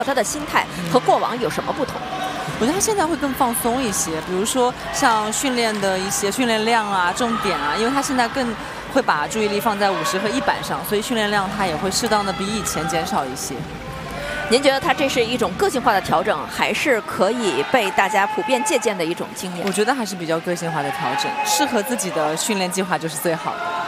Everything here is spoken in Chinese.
他的心态和过往有什么不同？ 我觉得他现在会更放松一些，比如说像训练的一些训练量啊、重点啊，因为他现在更会把注意力放在50和100上，所以训练量他也会适当的比以前减少一些。 您觉得它这是一种个性化的调整，还是可以被大家普遍借鉴的一种经验？ 我觉得还是比较个性化的调整，适合自己的训练计划就是最好的。